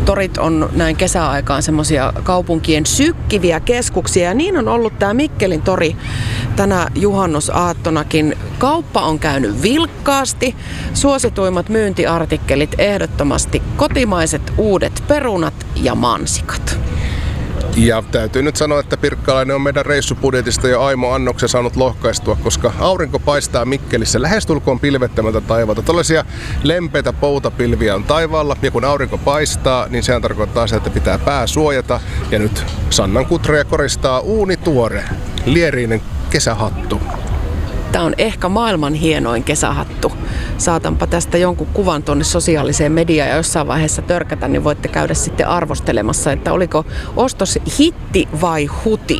torit on näin kesäaikaan semmoisia kaupunkien sykkiviä keskuksia, ja niin on ollut tämä Mikkelin tori tänä juhannusaattonakin. Kauppa on käynyt vilkkaasti, suosituimmat myyntiartikkelit ehdottomasti kotimaiset uudet perunat ja mansikat. Ja täytyy nyt sanoa, että Pirkkalainen on meidän reissupudjetista jo aimo annoksen saanut lohkaistua, koska aurinko paistaa Mikkelissä lähestulkoon pilvettömältä taivaalta. Tällaisia lempeitä poutapilviä on taivaalla, ja kun aurinko paistaa, niin sehän tarkoittaa sitä, että pitää pää suojata. Ja nyt Sannan kutreja koristaa uunituore, lieriinen kesähattu. Tämä on ehkä maailman hienoin kesähattu. Saatanpa tästä jonkun kuvan tuonne sosiaaliseen mediaan ja jossain vaiheessa törkätä, niin voitte käydä sitten arvostelemassa, että oliko ostos hitti vai huti.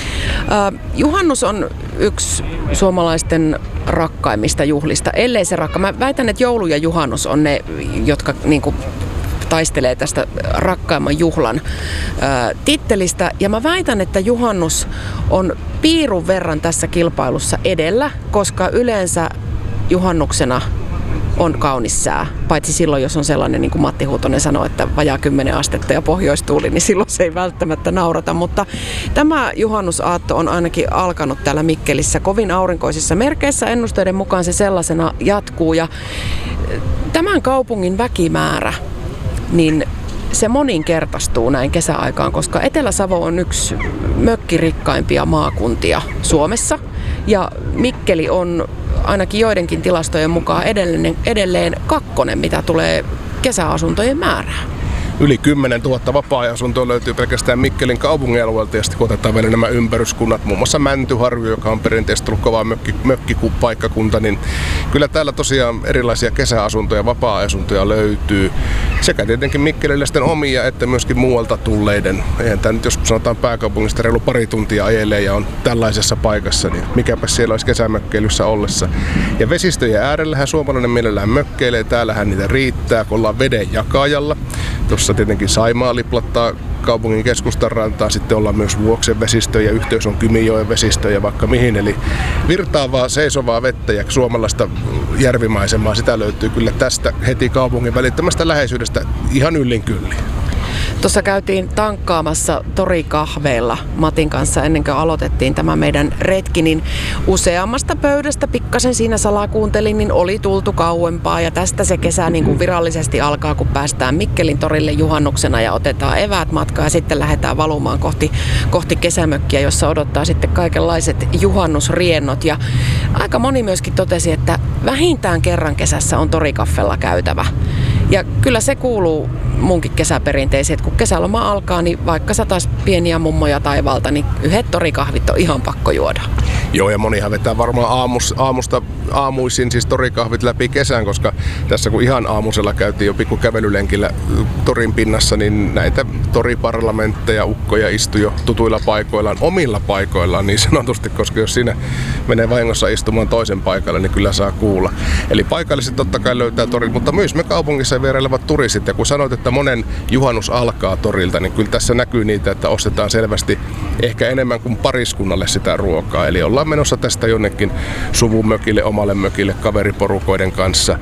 Juhannus on yksi suomalaisten rakkaimmista juhlista, ellei se rakka. Mä väitän, että joulu ja juhannus on ne, jotka niinku taistelee tästä rakkaimman juhlan tittelistä. Ja mä väitän, että juhannus on piirun verran tässä kilpailussa edellä, koska yleensä juhannuksena on kaunis sää. Paitsi silloin, jos on sellainen, niin kuin Matti Huutonen sanoi, että vajaa 10 astetta ja pohjoistuuli, niin silloin se ei välttämättä naurata. Mutta tämä juhannusaatto on ainakin alkanut täällä Mikkelissä kovin aurinkoisissa merkeissä. Ennusteiden mukaan se sellaisena jatkuu. Ja tämän kaupungin väkimäärä, niin se moninkertaistuu näin kesäaikaan, koska Etelä-Savo on yksi mökkirikkaimpia maakuntia Suomessa. Ja Mikkeli on ainakin joidenkin tilastojen mukaan edelleen kakkonen, mitä tulee kesäasuntojen määrään. Yli 10 000 vapaa-ajantoa löytyy pelkästään Mikkelin kaupungin alueelta, ja sitten kun otetaan vielä nämä ympäryskunnat, muun muassa Mäntyharju, joka on perinteisesti ollut kova mökkipaikkakunta, niin kyllä täällä tosiaan erilaisia kesäasuntoja, vapaa-ajantoja löytyy. Sekä tietenkin mikkeliläisten omia että myöskin muualta tulleiden. Eihän tämä nyt, jos sanotaan pääkaupungista reilu pari tuntia ajelee ja on tällaisessa paikassa, niin mikäpä siellä olisi kesämökkeilyssä ollessa. Ja vesistöjen äärellähän suomalainen mielellään mökkeilee, täällähän niitä riittää, kun ollaan veden jakajalla. Tuossa tietenkin Saimaa liplattaa kaupungin keskustan rantaa, sitten ollaan myös Vuoksen vesistö ja yhteys on Kymijoen vesistö ja vaikka mihin. Eli virtaavaa, seisovaa vettä ja suomalaista järvimaisemaa, sitä löytyy kyllä tästä heti kaupungin välittömästä läheisyydestä ihan yllin kyllin. Tuossa käytiin tankkaamassa torikahveilla Matin kanssa ennen kuin aloitettiin tämä meidän retki, niin useammasta pöydästä pikkasen siinä salakuuntelin, niin oli tultu kauempaa ja tästä se kesä niin kuin virallisesti alkaa, kun päästään Mikkelin torille juhannuksena ja otetaan eväät matkaa ja sitten lähdetään valumaan kohti kesämökkiä, jossa odottaa sitten kaikenlaiset juhannusriennot. Ja aika moni myöskin totesi, että vähintään kerran kesässä on torikaffella käytävä. Ja kyllä se kuuluu munkin kesäperinteisiin, että kun kesäloma alkaa, niin vaikka satais pieniä mummoja taivaalta, niin yhdet torikahvit on ihan pakko juoda. Joo, ja monihan vetää varmaan aamuisin siis torikahvit läpi kesän, koska tässä kun ihan aamusella käytiin jo pikku kävelylenkillä torin pinnassa, niin näitä toriparlamentteja, ukkoja istui jo tutuilla paikoillaan, omilla paikoillaan niin sanotusti, koska jos siinä menee vahingossa istumaan toisen paikalle, niin kyllä saa kuulla. Eli paikalliset totta kai löytää torin, mutta myös me kaupungissa vierailevat turistit, ja kun sanoit, että monen juhannus alkaa torilta, niin kyllä tässä näkyy niitä, että ostetaan selvästi ehkä enemmän kuin pariskunnalle sitä ruokaa. Eli ollaan menossa tästä jonnekin suvumökille, omalle mökille, kaveriporukoiden kanssa.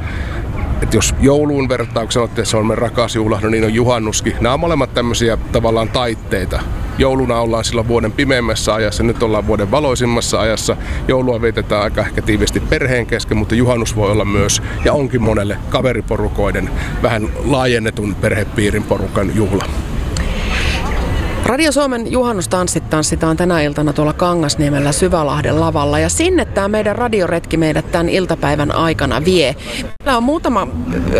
Et jos jouluun vertaa, kun sanotte, että se on meidän rakas juhla, no niin on juhannuskin. Nämä on molemmat tämmöisiä tavallaan taitteita. Jouluna ollaan silloin vuoden pimeimmässä ajassa, nyt ollaan vuoden valoisimmassa ajassa. Joulua vietetään aika ehkä tiivisti perheen kesken, mutta juhannus voi olla myös, ja onkin monelle kaveriporukoiden, vähän laajennetun perhepiirin porukan juhla. Radio Suomen juhannustanssit tanssitaan tänä iltana tuolla Kangasniemellä Syvälahden lavalla, ja sinne tämä meidän radioretki meidät tämän iltapäivän aikana vie. Meillä on muutama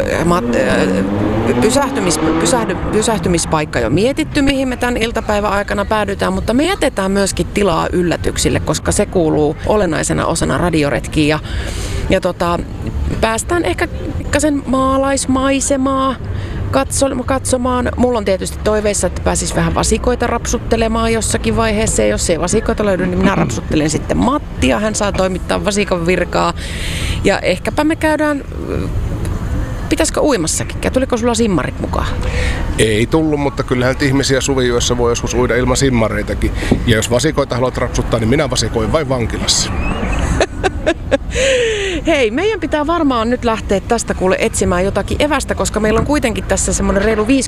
pysähtymispaikka jo mietitty, mihin me tämän iltapäivän aikana päädytään, mutta me jätetään myöskin tilaa yllätyksille, koska se kuuluu olennaisena osana radioretkiin. Ja päästään ehkä pikkasen maalaismaisemaa katsomaan. Mulla on tietysti toiveissa, että pääsis vähän vasikoita rapsuttelemaan jossakin vaiheessa. Ja jos ei vasikoita löydy, niin minä rapsuttelen sitten Mattia. Hän saa toimittaa vasikan virkaa. Ja ehkäpä me käydään... Pitäisikö uimassakin? Tuliko sulla simmarit mukaan? Ei tullut, mutta kyllähän ihmisiä suviyössä voi joskus uida ilman simmareitakin. Ja jos vasikoita haluat rapsuttaa, niin minä vasikoin vain vankilassa. Hei, meidän pitää varmaan nyt lähteä tästä etsimään jotakin evästä, koska meillä on kuitenkin tässä semmoinen reilu 50